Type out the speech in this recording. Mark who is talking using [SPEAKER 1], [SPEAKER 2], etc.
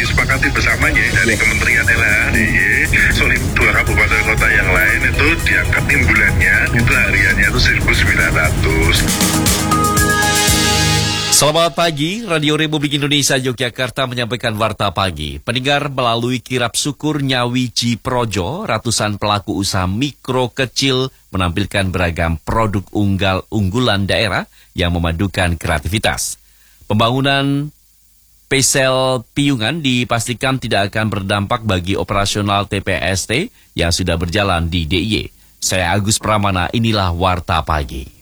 [SPEAKER 1] disepakati bersamanya dari Kementerian LHA DIY, solid 2 kabupaten kota yang lain itu diangkat timbulannya, itu hariannya itu 1.900.
[SPEAKER 2] Selamat pagi, Radio Republik Indonesia Yogyakarta menyampaikan Warta Pagi. Pendengar, melalui kirap syukur Nyawiji Projo, ratusan pelaku usaha mikro kecil menampilkan beragam produk unggulan daerah yang memadukan kreativitas. Pembangunan Pesel Piungan dipastikan tidak akan berdampak bagi operasional TPST yang sudah berjalan di DIY. Saya Agus Pramana, inilah Warta Pagi.